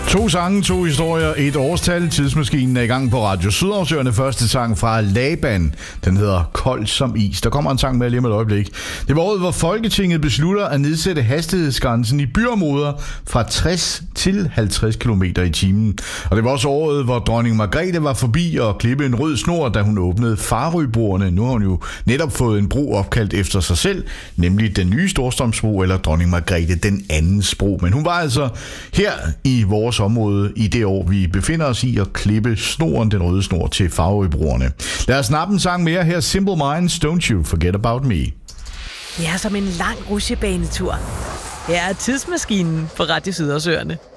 To sange, to historier, et årstal. Tidsmaskinen er i gang på Radio Sydhavsøerne. Første sang fra Laban. Den hedder Kold som is. Der kommer en sang med lige om et øjeblik. Det var året, hvor Folketinget beslutter at nedsætte hastighedsgrænsen i byområder fra 60 til 50 km i timen. Og det var også året, hvor dronning Margrethe var forbi og klippe en rød snor, da hun åbnede Farøbroerne. Nu har hun jo netop fået en bro opkaldt efter sig selv, nemlig den nye Storstrømsbro, eller dronning Margrethe den andens bro. Men hun var altså her i vores område i det år, vi befinder os i, at klippe snoren, den røde snor, til Farøbroerne. Lad os snappe en sang mere her. Simple Minds, Don't You Forget About Me. Ja, som en lang rutsjebanetur. Her er tidsmaskinen på Radio Sydhavsøerne.